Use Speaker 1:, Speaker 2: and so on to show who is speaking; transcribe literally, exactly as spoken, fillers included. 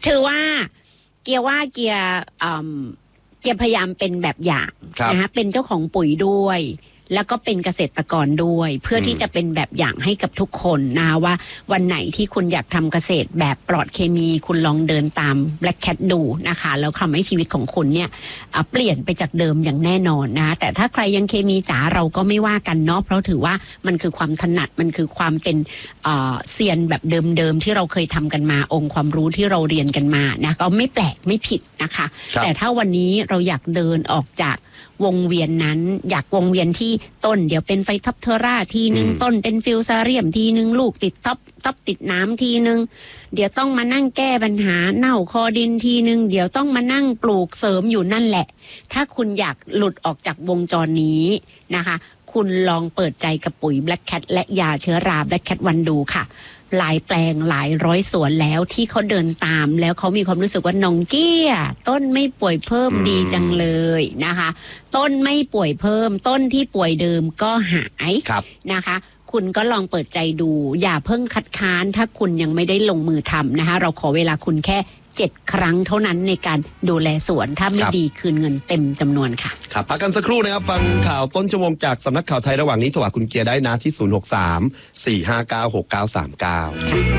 Speaker 1: ถือว่าเกียร์ว่าเกียร์เกียร์พยายามเป็นแบบอย่างนะคะเป็นเจ้าของปุ๋ยด้วยแล้วก็เป็นเกษตรกรด้วยเพื่อที่จะเป็นแบบอย่างให้กับทุกคนนะคะว่าวันไหนที่คุณอยากทำเกษตรแบบปลอดเคมีคุณลองเดินตาม Black Cat ดูนะคะแล้วทำให้ชีวิตของคุณเนี่ยเปลี่ยนไปจากเดิมอย่างแน่นอนนะแต่ถ้าใครยังเคมีจ๋าเราก็ไม่ว่ากันเนาะเพราะถือว่ามันคือความถนัดมันคือความเป็นเซียนแบบเดิมๆที่เราเคยทำกันมาองค์ความรู้ที่เราเรียนกันมานะก็ไม่แปลกไม่ผิดนะคะแต่ถ้าวันนี้เราอยากเดินออกจากวงเวียนนั้นอยากวงเวียนที่ต้นเดี๋ยวเป็นไฟท็อปเทอร่าทีนึงต้นเป็นฟิวซาเรียมทีนึงลูกติดท็อปท็อปติดน้ำทีนึงเดี๋ยวต้องมานั่งแก้ปัญหาเน่าคอดินทีนึงเดี๋ยวต้องมานั่งปลูกเสริมอยู่นั่นแหละถ้าคุณอยากหลุดออกจากวงจรนี้นะคะคุณลองเปิดใจกับปุ๋ย Black Cat และยาเชื้อรา Black Cat วันดูค่ะหลายแปลงหลายร้อยสวนแล้วที่เขาเดินตามแล้วเขามีความรู้สึกว่าน้องเกี้ยต้นไม่ป่วยเพิ่มดีจังเลยนะคะต้นไม่ป่วยเพิ่มต้นที่ป่วยเดิมก็หายนะคะคุณก็ลองเปิดใจดูอย่าเพิ่งคัดค้านถ้าคุณยังไม่ได้ลงมือทำนะคะเราขอเวลาคุณแค่เจ็ดครั้งเท่านั้นในการดูแลสวนถ้าไม่ดีคืนเงินเต็มจำนวนค่ะ
Speaker 2: ครับพักกันสักครู่นะครับฟังข่าวต้นชั่วโมงจากสำนักข่าวไทยระหว่างนี้โทรหาคุณเกียร์ได้นะที่ศูนย์ หก สาม สี่ ห้า เก้า หก เก้า สาม เก้า